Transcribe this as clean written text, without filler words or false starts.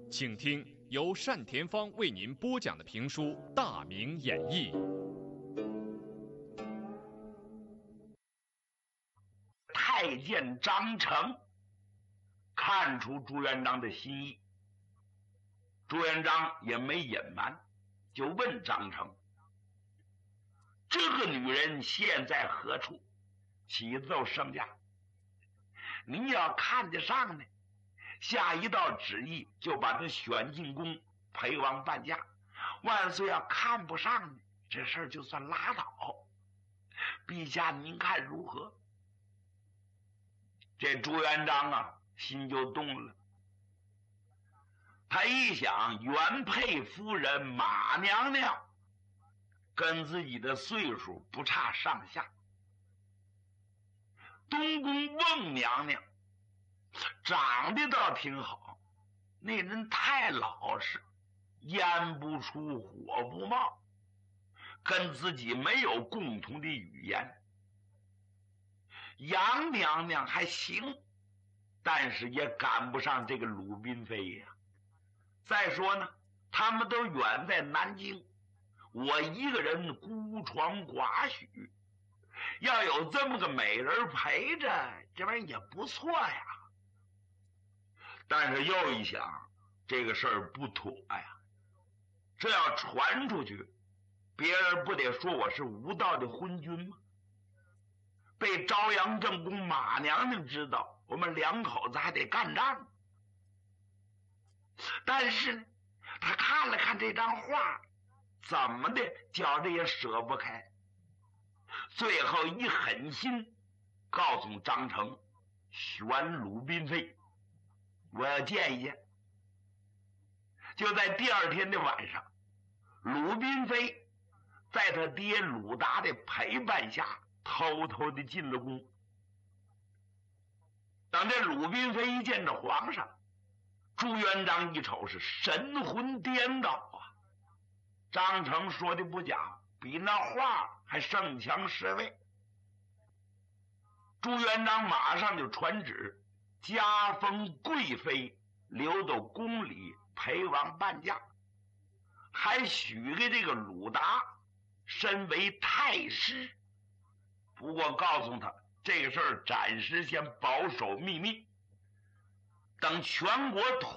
请听由单田芳为您播讲的评书《大明演义》。 太监张成看出朱元璋的心意，朱元璋也没隐瞒，就问张成：这个女人现在何处？启奏圣驾，你要看得上呢，下一道旨意就把她选进宫陪王伴驾。万岁要看不上呢，这事儿就算拉倒。陛下您看如何？这朱元璋啊，心就动了。他一想，原配夫人马娘娘跟自己的岁数不差上下，东宫孟娘娘长得倒挺好，那人太老实，烟不出火不冒，跟自己没有共同的语言。杨娘娘还行，但是也赶不上这个鲁宾妃呀。再说呢，他们都远在南京，我一个人孤床寡许，要有这么个美人陪着，这玩意儿也不错呀。但是又一想，这个事儿不妥呀，这要传出去，别人不得说我是无道的昏君吗？被朝阳正宫马娘娘知道，我们两口子还得干仗。但是呢，他看了看这张画，怎么的觉着也舍不开。最后一狠心，告诉张成选鲁宾妃，我要见一见。就在第二天的晚上，鲁宾妃在他爹鲁达的陪伴下偷偷的进了宫。等这鲁宾妃一见着皇上，朱元璋一瞅是神魂颠倒啊！张成说的不假，比那画还胜强10倍。朱元璋马上就传旨，加封贵妃，留到宫里陪王伴驾，还许给这个鲁达身为太师。不过告诉他，这个事儿暂时先保守秘密，等全国统